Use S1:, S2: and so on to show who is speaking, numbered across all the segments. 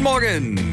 S1: Morgen!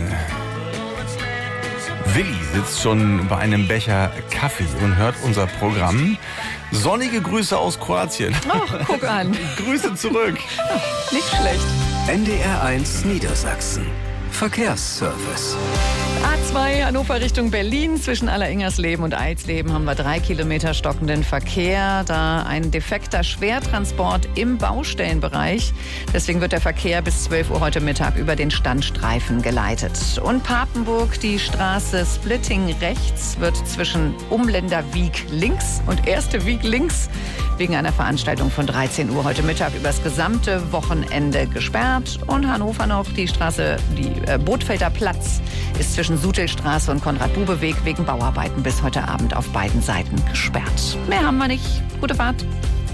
S1: Willi sitzt schon bei einem Becher Kaffee und hört unser Programm. Sonnige Grüße aus Kroatien.
S2: Ach, guck an.
S1: Grüße zurück.
S2: Ach, nicht schlecht.
S3: NDR 1 Niedersachsen. Verkehrsservice.
S2: A2 Hannover Richtung Berlin. Zwischen Alleringersleben und Eisleben haben wir 3 Kilometer stockenden Verkehr. Da ein defekter Schwertransport im Baustellenbereich. Deswegen wird der Verkehr bis 12 Uhr heute Mittag über den Standstreifen geleitet. Und Papenburg, die Straße Splitting rechts, wird zwischen Umländer Wieg links und Erste Wieg links wegen einer Veranstaltung von 13 Uhr heute Mittag übers gesamte Wochenende gesperrt. Und Hannover noch die Straße, die Bothfelder Platz, ist zwischen Sutelstraße und Konrad-Bube-Weg wegen Bauarbeiten bis heute Abend auf beiden Seiten gesperrt. Mehr haben wir nicht. Gute Fahrt.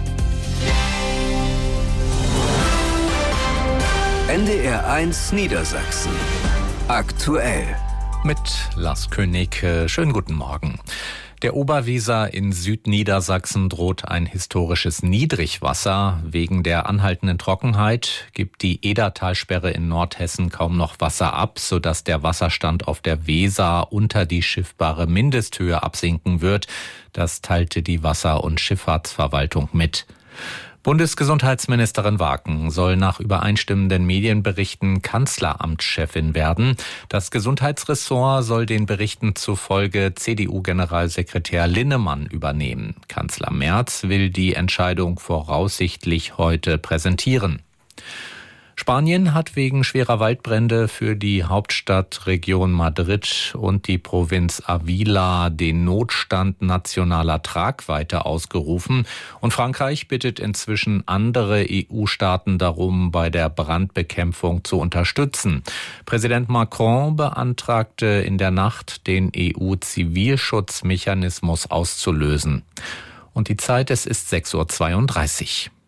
S3: NDR 1 Niedersachsen. Aktuell.
S4: Mit Lars König. Schönen guten Morgen. Der Oberweser in Südniedersachsen droht ein historisches Niedrigwasser. Wegen der anhaltenden Trockenheit gibt die Edertalsperre in Nordhessen kaum noch Wasser ab, sodass der Wasserstand auf der Weser unter die schiffbare Mindesthöhe absinken wird. Das teilte die Wasser- und Schifffahrtsverwaltung mit. Bundesgesundheitsministerin Waken soll nach übereinstimmenden Medienberichten Kanzleramtschefin werden. Das Gesundheitsressort soll den Berichten zufolge CDU-Generalsekretär Linnemann übernehmen. Kanzler Merz will die Entscheidung voraussichtlich heute präsentieren. Spanien hat wegen schwerer Waldbrände für die Hauptstadtregion Madrid und die Provinz Avila den Notstand nationaler Tragweite ausgerufen. Und Frankreich bittet inzwischen andere EU-Staaten darum, bei der Brandbekämpfung zu unterstützen. Präsident Macron beantragte in der Nacht, den EU-Zivilschutzmechanismus auszulösen. Und die Zeit, es ist 6:32 Uhr.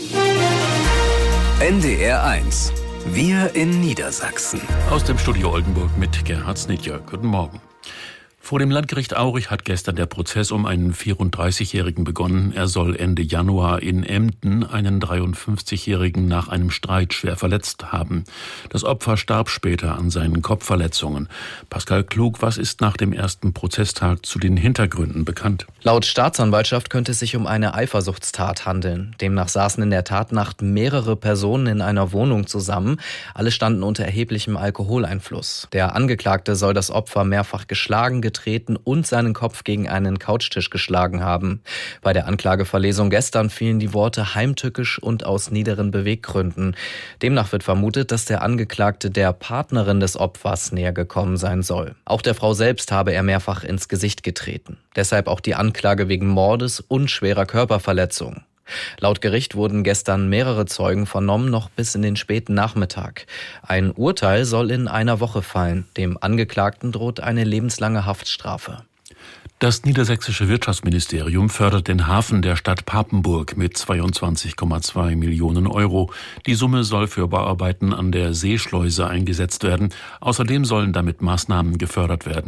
S3: NDR 1. Wir in Niedersachsen.
S5: Aus dem Studio Oldenburg mit Gerhard Snitjer. Guten Morgen. Vor dem Landgericht Aurich hat gestern der Prozess um einen 34-Jährigen begonnen. Er soll Ende Januar in Emden einen 53-Jährigen nach einem Streit schwer verletzt haben. Das Opfer starb später an seinen Kopfverletzungen. Pascal Klug, was ist nach dem ersten Prozesstag zu den Hintergründen bekannt?
S6: Laut Staatsanwaltschaft könnte es sich um eine Eifersuchtstat handeln. Demnach saßen in der Tatnacht mehrere Personen in einer Wohnung zusammen. Alle standen unter erheblichem Alkoholeinfluss. Der Angeklagte soll das Opfer mehrfach geschlagen, getreten und seinen Kopf gegen einen Couchtisch geschlagen haben. Bei der Anklageverlesung gestern fielen die Worte heimtückisch und aus niederen Beweggründen. Demnach wird vermutet, dass der Angeklagte der Partnerin des Opfers näher gekommen sein soll. Auch der Frau selbst habe er mehrfach ins Gesicht getreten. Deshalb auch die Anklage wegen Mordes und schwerer Körperverletzung. Laut Gericht wurden gestern mehrere Zeugen vernommen, noch bis in den späten Nachmittag. Ein Urteil soll in einer Woche fallen. Dem Angeklagten droht eine lebenslange Haftstrafe.
S5: Das niedersächsische Wirtschaftsministerium fördert den Hafen der Stadt Papenburg mit 22,2 Millionen Euro. Die Summe soll für Bauarbeiten an der Seeschleuse eingesetzt werden. Außerdem sollen damit Maßnahmen gefördert werden,